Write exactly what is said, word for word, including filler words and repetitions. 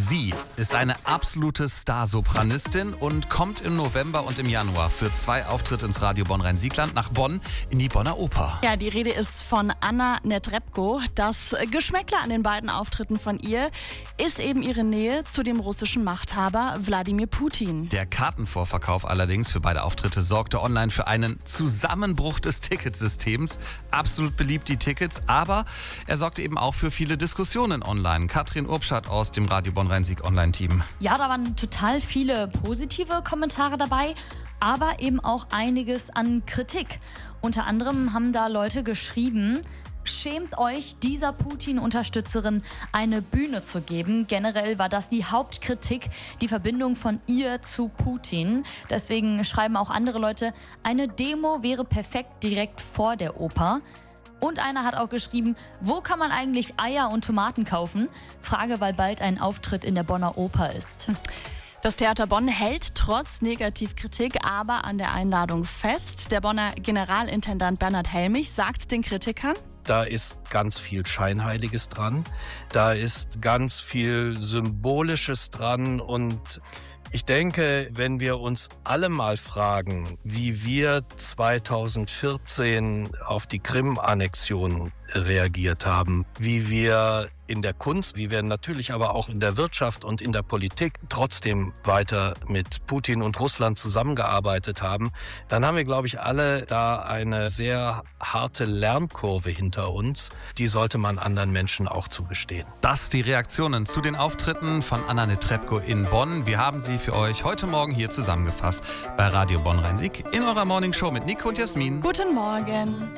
Sie ist eine absolute Starsopranistin und kommt im November und im Januar für zwei Auftritte ins Radio Bonn-Rhein-Siegland nach Bonn in die Bonner Oper. Ja, die Rede ist von Anna Netrebko. Das Geschmäckle an den beiden Auftritten von ihr ist eben ihre Nähe zu dem russischen Machthaber Wladimir Putin. Der Kartenvorverkauf allerdings für beide Auftritte sorgte online für einen Zusammenbruch des Ticketsystems. Absolut beliebt die Tickets, aber er sorgte eben auch für viele Diskussionen online. Katrin Urbschat aus dem Radio Bonn-Rhein-Sieg Online-Team. Ja, da waren total viele positive Kommentare dabei, aber eben auch einiges an Kritik. Unter anderem haben da Leute geschrieben: Schämt euch, dieser Putin-Unterstützerin eine Bühne zu geben. Generell war das die Hauptkritik, die Verbindung von ihr zu Putin. Deswegen schreiben auch andere Leute, eine Demo wäre perfekt direkt vor der Oper. Und einer hat auch geschrieben, wo kann man eigentlich Eier und Tomaten kaufen? Frage, weil bald ein Auftritt in der Bonner Oper ist. Das Theater Bonn hält trotz Negativkritik aber an der Einladung fest. Der Bonner Generalintendant Bernhard Helmich sagt den Kritikern: Da ist ganz viel Scheinheiliges dran, da ist ganz viel Symbolisches dran und ich denke, wenn wir uns alle mal fragen, wie wir zweitausendvierzehn auf die Krim-Annexion reagiert haben, wie wir in der Kunst, wie wir natürlich aber auch in der Wirtschaft und in der Politik trotzdem weiter mit Putin und Russland zusammengearbeitet haben, dann haben wir, glaube ich, alle da eine sehr harte Lernkurve hinter uns. Die sollte man anderen Menschen auch zugestehen. Das die Reaktionen zu den Auftritten von Anna Netrebko in Bonn. Wir haben sie für euch heute Morgen hier zusammengefasst bei Radio Bonn-Rhein-Sieg in eurer Morning Show mit Nico und Jasmin. Guten Morgen.